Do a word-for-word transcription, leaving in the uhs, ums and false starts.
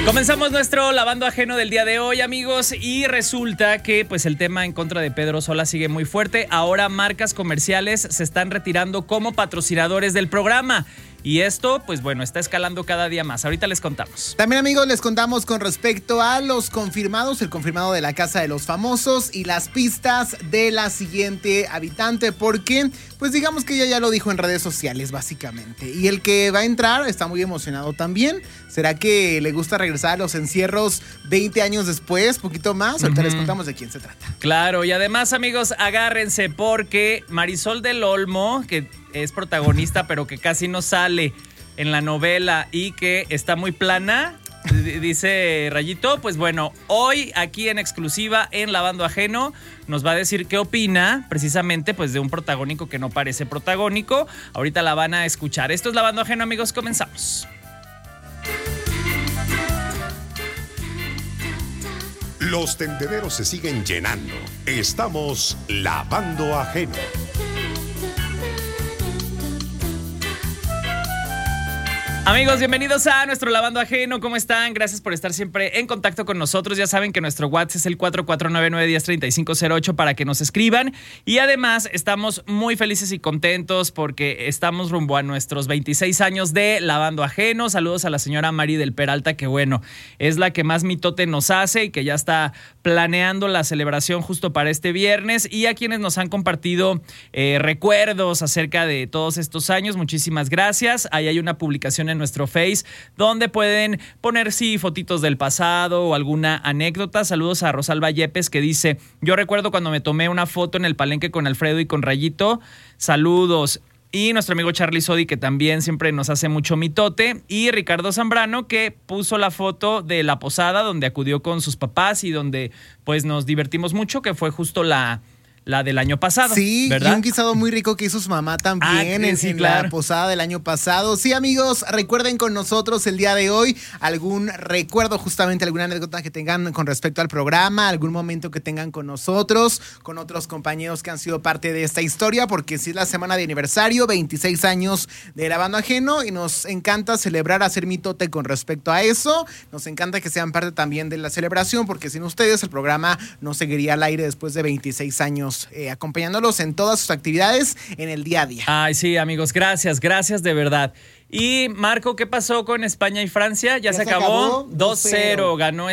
Comenzamos nuestro lavando ajeno del día de hoy, amigos, y resulta que pues el tema en contra de Pedro Sola sigue muy fuerte. Ahora marcas comerciales se están retirando como patrocinadores del programa. Y esto, pues bueno, está escalando cada día más. Ahorita les contamos. También, amigos, les contamos con respecto a los confirmados, el confirmado de la Casa de los Famosos y las pistas de la siguiente habitante, porque, pues digamos que ella ya lo dijo en redes sociales, básicamente. Y el que va a entrar está muy emocionado también. ¿Será que le gusta regresar a los encierros veinte años después, poquito más? Ahorita uh-huh. les contamos de quién se trata. Claro, y además, amigos, agárrense porque Marisol del Olmo, que es protagonista, pero que casi no sale en la novela y que está muy plana, dice Rayito, pues bueno, hoy aquí en exclusiva en Lavando Ajeno nos va a decir qué opina precisamente pues de un protagónico que no parece protagónico. Ahorita la van a escuchar. Esto es Lavando Ajeno, amigos, comenzamos. Los tendederos se siguen llenando. Estamos lavando ajeno. Amigos, bienvenidos a nuestro Lavando Ajeno. ¿Cómo están? Gracias por estar siempre en contacto con nosotros. Ya saben que nuestro WhatsApp es el cuatro cuatro nueve nueve uno cero tres cinco cero ocho para que nos escriban. Y además estamos muy felices y contentos porque estamos rumbo a nuestros veintiséis años de Lavando Ajeno. Saludos a la señora Mari del Peralta, que bueno, es la que más mitote nos hace y que ya está planeando la celebración justo para este viernes. Y a quienes nos han compartido eh, recuerdos acerca de todos estos años, muchísimas gracias. Ahí hay una publicación en nuestro Face donde pueden poner sí fotitos del pasado o alguna anécdota. Saludos a Rosalba Yepes, que dice: yo recuerdo cuando me tomé una foto en el palenque con Alfredo y con Rayito. Saludos. Y nuestro amigo Charlie Sodi, que también siempre nos hace mucho mitote. Y Ricardo Zambrano, que puso la foto de la posada donde acudió con sus papás y donde pues nos divertimos mucho, que fue justo la La del año pasado. Sí, ¿verdad? Y un guisado muy rico que hizo su mamá también ah, en, sí, en claro. la posada del año pasado. Sí, amigos, recuerden con nosotros el día de hoy algún recuerdo, justamente alguna anécdota que tengan con respecto al programa, algún momento que tengan con nosotros, con otros compañeros que han sido parte de esta historia, porque sí es la semana de aniversario, veintiséis años de Lavando Ajeno, y nos encanta celebrar, hacer mitote con respecto a eso. Nos encanta que sean parte también de la celebración, porque sin ustedes el programa no seguiría al aire después de veintiséis años. Eh, acompañándolos en todas sus actividades en el día a día. Ay, sí, amigos, gracias, gracias de verdad. Y Marco, ¿qué pasó con España y Francia? Ya, ya se, se acabó, acabó dos cero, ganó